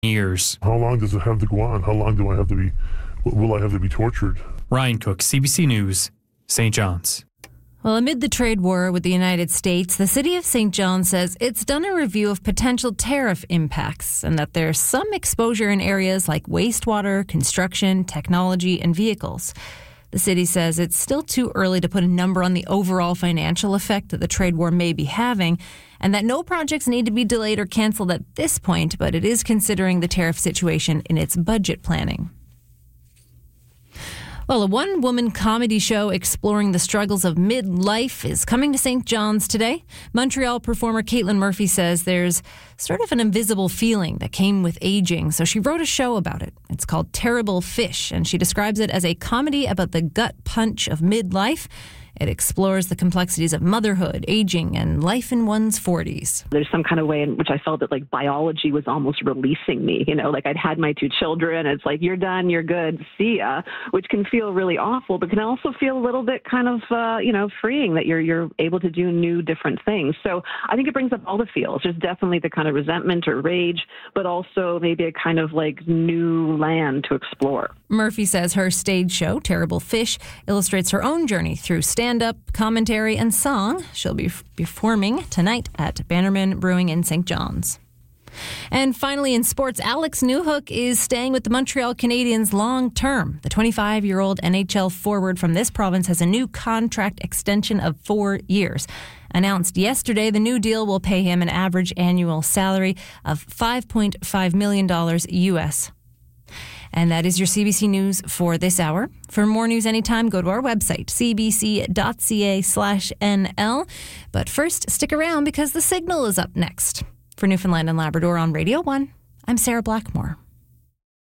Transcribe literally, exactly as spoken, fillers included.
years. How long does it have to go on? How long do I have to be, will I have to be tortured? Ryan Cook, C B C News, Saint John's. Well, amid the trade war with the United States, the city of Saint John says it's done a review of potential tariff impacts and that there's some exposure in areas like wastewater, construction, technology, and vehicles. The city says it's still too early to put a number on the overall financial effect that the trade war may be having, and that no projects need to be delayed or canceled at this point, but it is considering the tariff situation in its budget planning. Well, a one-woman comedy show exploring the struggles of midlife is coming to Saint John's today. Montreal performer Caitlin Murphy says there's sort of an invisible feeling that came with aging, so she wrote a show about it. It's called Terrible Fish, and she describes it as a comedy about the gut punch of midlife. It explores the complexities of motherhood, aging, and life in one's forties. There's some kind of way in which I felt that like biology was almost releasing me, you know, like I'd had my two children. It's like, you're done, you're good, see ya, which can feel really awful, but can also feel a little bit kind of, uh, you know, freeing that you're you're able to do new, different things. So I think it brings up all the feels. There's definitely the kind of resentment or rage, but also maybe a kind of like new land to explore. Murphy says her stage show, Terrible Fish, illustrates her own journey through stand-up, commentary, and song. She'll be performing tonight at Bannerman Brewing in Saint John's. And finally, in sports, Alex Newhook is staying with the Montreal Canadiens long-term. The twenty-five-year-old N H L forward from this province has a new contract extension of four years. Announced yesterday, the new deal will pay him an average annual salary of five point five million dollars U S. And that is your C B C News for this hour. For more news anytime, go to our website, c b c dot c a slash n l. But first, stick around because The Signal is up next. For Newfoundland and Labrador on Radio one, I'm Sarah Blackmore.